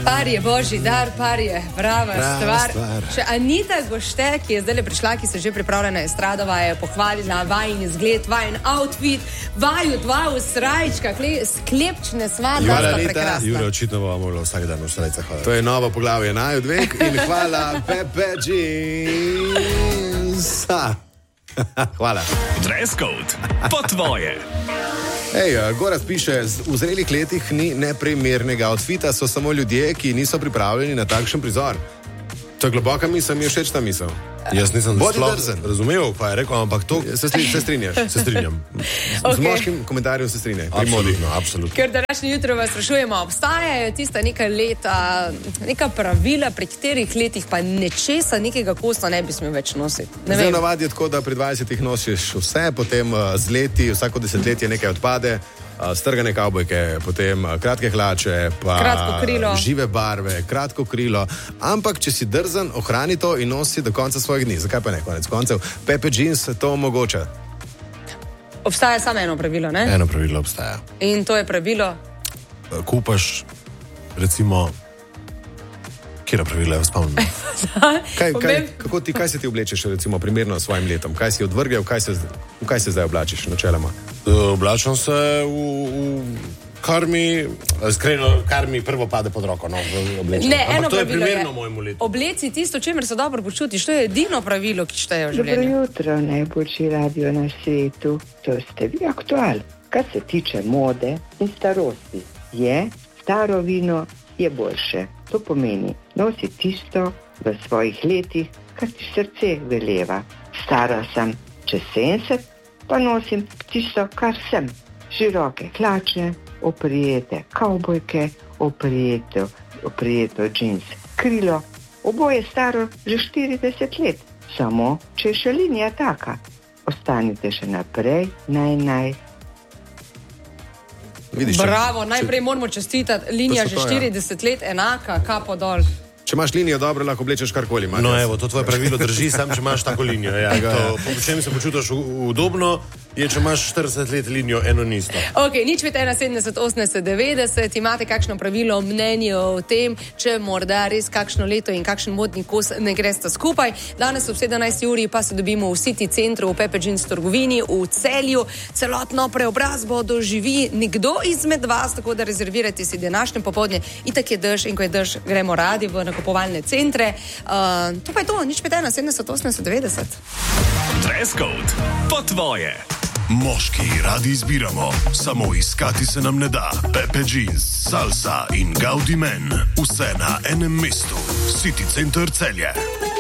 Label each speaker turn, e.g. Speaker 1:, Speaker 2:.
Speaker 1: Par je božji dar, par je prava stvar. Še Anita Gošte, ki je zdaj prišla, ki se že pripravlja na estradova, je pohvalila vajin izgled, vajin outfit, vaju dva v srajčkah, sklepčne sva, da sta prekrasna.
Speaker 2: Jure, očitno bomo morali vsak dan v srajcah. To je novo poglavje naju dveh in hvala Pepe Jeans. Hvala.
Speaker 3: Dress code po tvoje.
Speaker 2: Goraz piše, v zrelih letih ni neprimernega outfita, so samo ljudje, ki niso pripravljeni na takšen prizor. To je globoka misel, mi je všeč ta misel.
Speaker 4: Jaz nisem
Speaker 2: sploh
Speaker 4: razumel, pa je rekel, ampak to...
Speaker 2: Se strinjaš?
Speaker 4: Se strinjam.
Speaker 2: Z moškim komentarjem se strinjaj.
Speaker 4: Absolutno.
Speaker 1: Ker današnje jutro vas sprašujemo, obstajajo tista neka leta, neka pravila, pri katerih letih pa nečesa, nekega kosta ne bi smel več nositi.
Speaker 2: Zdaj navadi je tako, da pri 20 nosiš vse, potem z leti, vsako desetletje nekaj odpade, strgane kavbojke, potem kratke hlače, pa žive barve, kratko krilo. Ampak, če si drzen, ohrani to in nosi do konca svojih dni. Zakaj pa ne, konec koncev? Pepe Jeans to omogoča.
Speaker 1: Obstaja samo eno pravilo, ne?
Speaker 4: Eno pravilo obstaja.
Speaker 1: In to je pravilo?
Speaker 4: Kupaš, recimo, kjera pravila je spomnim?
Speaker 2: Kaj se ti oblečeš, recimo, primerno svojim letom? Kaj si odvrgel, v kaj se zdaj oblačiš načeloma?
Speaker 4: Oblačam se v kar mi prvo pade pod roko, no, oblečem. Ampak to je primerno mojemu letu.
Speaker 1: Obleci tisto, čemer se dobro počutiš, to je edino pravilo, ki šteje v življenju.
Speaker 5: Dobro jutro, najboljši radio na svetu. To ste vi aktual. Kar se tiče mode in starosti, staro vino je boljše. To pomeni, nosi tisto v svojih letih, kar ti srce veleva. Stara sem čez 70, pa nosim tisto, kar sem. Široke hlače, oprijete kavbojke, oprijeto džins krilo. Oboje staro že 40 let, samo če je še linija taka. Ostanite še naprej,
Speaker 1: Bravo, najprej moramo čestitati, linija že 40 let enaka, kapo dol.
Speaker 2: Če imaš linijo dobro, lahko oblečeš karkoli.
Speaker 4: No evo, to tvoje pravilo drži, sam če imaš tako linijo. Po čem se počutiš udobno, je, če imaš 40 let linijo eno nisto.
Speaker 1: Ok, nič 571 80 90, imate kakšno pravilo, mnenje o tem, če morda res kakšno leto in kakšen modni kos ne gresta skupaj. Danes ob 17. uri pa se dobimo v City centru, v Pepe Jeans trgovini, v Celju. Celotno preobrazbo doživi nekdo izmed vas, tako da rezervirajte si današnje popoldne. Itak je dež in ko je dež, gremo radi v nakupovalne centre. To pa je to, nič 571 80 90.
Speaker 3: Dress code po tvoje.
Speaker 6: Moški radi izbiramo, samo iskati se nam ne da. Pepe Jeans, Salsa in Gaudi Men, vse na enem mestu. City Center Celje.